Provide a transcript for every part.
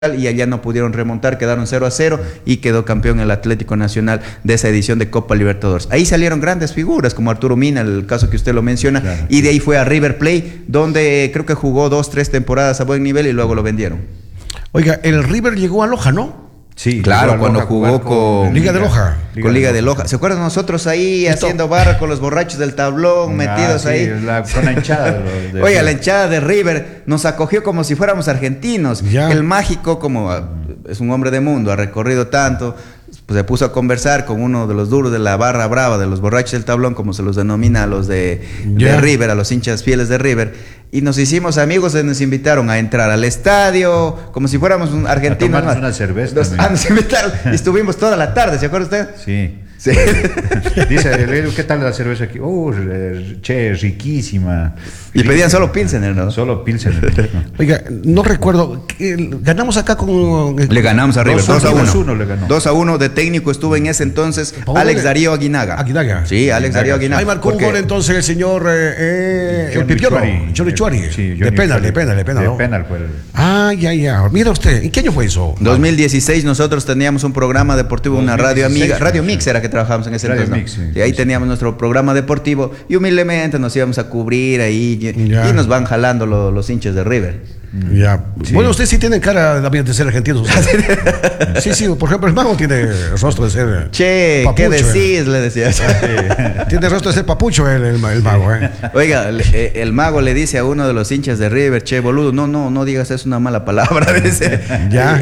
y allá no pudieron remontar, quedaron 0-0 y quedó campeón el Atlético Nacional de esa edición de Copa Libertadores. Ahí salieron grandes figuras como Arturo Mina, el caso que usted lo menciona, claro. Y de ahí fue a River Plate, donde creo que jugó 2-3 temporadas a buen nivel y luego lo vendieron. Oiga, el River llegó a Loja, ¿no? Sí, claro, cuando jugó con Liga de Loja. Con Liga de Loja. ¿Se acuerdan nosotros ahí haciendo barra con los borrachos del tablón, metidos ahí? Con la hinchada. Oiga, la hinchada de River nos acogió como si fuéramos argentinos. Ya. El mágico, como es un hombre de mundo, ha recorrido tanto, pues se puso a conversar con uno de los duros de la barra brava, de los borrachos del tablón, como se los denomina a los de River, a los hinchas fieles de River. Y nos hicimos amigos y nos invitaron a entrar al estadio, como si fuéramos un argentino. A tomarnos una cerveza. Nos invitaron y estuvimos toda la tarde, ¿se acuerda usted? Sí. Sí. Dice, ¿qué tal la cerveza aquí? Che, riquísima. Y pedían solo Pilsener, ¿no? Solo Pilsener. Oiga, no recuerdo. Ganamos acá con... Le ganamos a River, 2-1. 2-1 de técnico estuvo en ese entonces Alex Darío Aguinaga. Aguinaga. Sí, Alex Darío Aguinaga. Ahí marcó un gol entonces el señor el Pipiolo. Johnny Chuari. Sí, de penal, ¿no? De penal fue. Ya. Mira usted, ¿en qué año fue eso? 2016 nosotros teníamos un programa deportivo, una radio amiga, Radio Mix era que trabajábamos en ese entonces, ¿no? Mix, sí, y ahí teníamos nuestro programa deportivo y humildemente nos íbamos a cubrir ahí y nos van jalando los hinchas de River. Ya. Sí. Bueno, usted sí tiene cara también de ser argentino. Sí, por ejemplo, el mago tiene rostro de ser Che, papucho, ¿qué decís? Le decía. Tiene rostro de ser papucho el mago, Oiga, el mago le dice a uno de los hinchas de River, che, boludo, no digas eso, es una mala palabra, dice. Ya.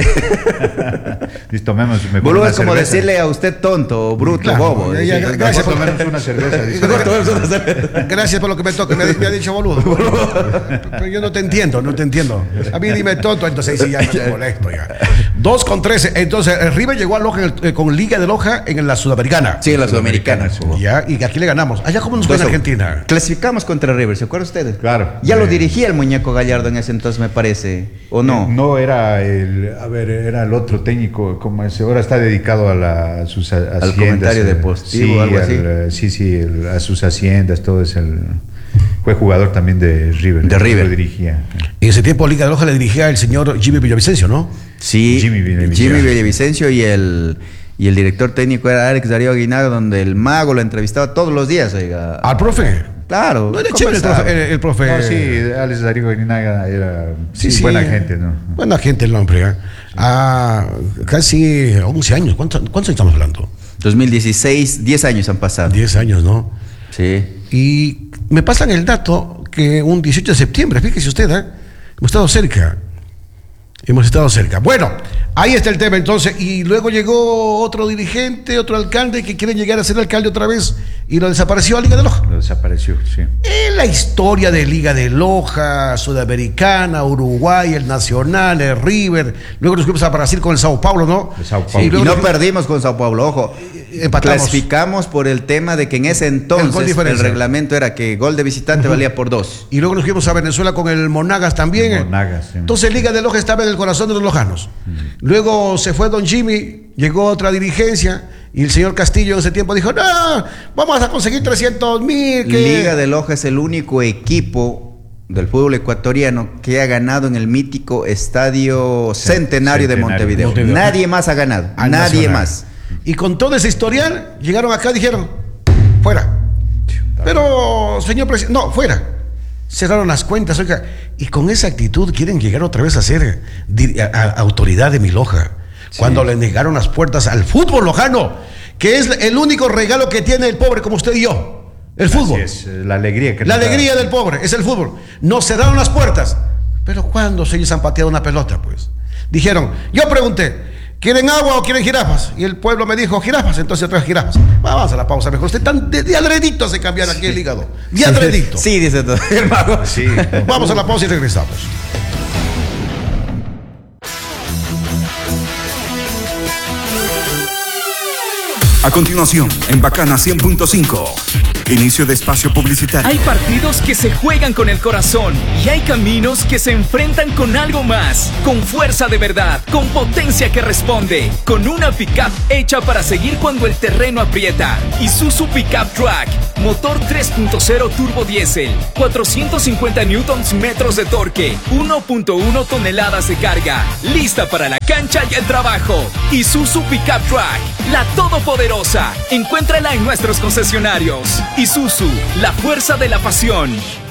Listo, tomemos mejor boludo una es como cerveza. decirle a usted tonto, bruto, claro, bobo. Gracias por tomarnos una cerveza. Gracias por lo que me toca. Me ha dicho boludo. Pero yo no te entiendo. A mí dime tonto, entonces sí, ya me molesto ya. 2-13. Entonces, el River llegó a Loja con Liga de Loja en la Sudamericana. Sí, en la Sudamericana. Ya, y aquí le ganamos. Allá, ¿cómo nos fue en Argentina? Clasificamos contra River, ¿se acuerdan ustedes? Claro. Ya lo dirigía el muñeco Gallardo en ese entonces, me parece, ¿o no? No, era el otro técnico, como ese, ahora está dedicado a sus haciendas. Al comentario deportivo, sí, algo así. A sus haciendas, todo es fue jugador también de River. De River. Lo dirigía. En ese tiempo Liga de Loja le dirigía el señor Jimmy Villavicencio, ¿no? Sí, Jimmy Villavicencio y el director técnico era Alex Darío Aguinaga, donde el mago lo entrevistaba todos los días. Oiga. ¿Al profe? Claro. No era chévere el profe. No, sí, Alex Darío Aguinaga era buena gente, ¿no? Buena gente el hombre, casi 11 años. ¿Cuántos estamos hablando? 2016, 10 años han pasado. 10 años, ¿no? Sí. Y me pasan el dato que un 18 de septiembre, fíjese usted, hemos estado cerca. Bueno, ahí está el tema entonces. Y luego llegó otro dirigente, otro alcalde que quiere llegar a ser alcalde otra vez y lo desapareció a Liga de Loja. Lo desapareció, sí. En la historia de Liga de Loja, Sudamericana, Uruguay, el Nacional, el River. Luego nos fuimos a Brasil con el Sao Paulo, ¿no? El Sao Paulo. Y no perdimos con Sao Paulo, ojo. Empatamos. Clasificamos por el tema de que en ese entonces el reglamento era que gol de visitante valía por 2. Y luego nos fuimos a Venezuela con el Monagas también. Monagas, sí. Entonces Liga de Loja estaba en el corazón de los lojanos. Luego se fue don Jimmy, llegó otra dirigencia y el señor Castillo en ese tiempo dijo, no, vamos a conseguir 300,000. Liga de Loja es el único equipo del fútbol ecuatoriano que ha ganado en el mítico Estadio Centenario de Montevideo. Nadie más ha ganado, nadie más. Y con todo ese historial, llegaron acá y dijeron, fuera. Pero, señor presidente, no, fuera. Cerraron las cuentas, oiga, y con esa actitud quieren llegar otra vez a ser autoridad de mi Loja. Sí. Cuando le negaron las puertas al fútbol lojano, que es el único regalo que tiene el pobre como usted y yo. El fútbol. Así es, la alegría que la alegría del pobre es el fútbol. Nos cerraron las puertas. Pero ¿cuándo ellos han pateado una pelota, pues? Dijeron, yo pregunté, ¿quieren agua o quieren jirafas? Y el pueblo me dijo, jirafas, entonces trae jirafas. Vamos a la pausa mejor. Usted tan de adredito se cambiar aquí el hígado. De adredito. Sí, dice todo el mago. Sí. Vamos a la pausa y regresamos. A continuación, en Bacana 100.5. Inicio de espacio publicitario. Hay partidos que se juegan con el corazón y hay caminos que se enfrentan con algo más, con fuerza de verdad, con potencia que responde, con una pickup hecha para seguir cuando el terreno aprieta. Isuzu Pickup Track, motor 3.0 turbo diésel, 450 newtons metros de torque, 1.1 toneladas de carga, lista para la cancha y el trabajo. Isuzu Pickup Track, la todopoderosa. Encuéntrala en nuestros concesionarios. Isuzu, la fuerza de la pasión.